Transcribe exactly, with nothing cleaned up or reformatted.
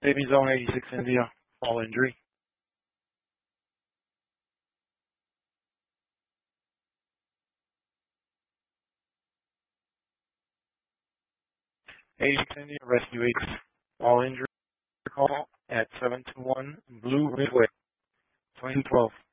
Baby Zone eighty-six India, all injury. eighty-six India, Rescue eight, all injury call at seven two one Blue Ridgeway, twenty twelve.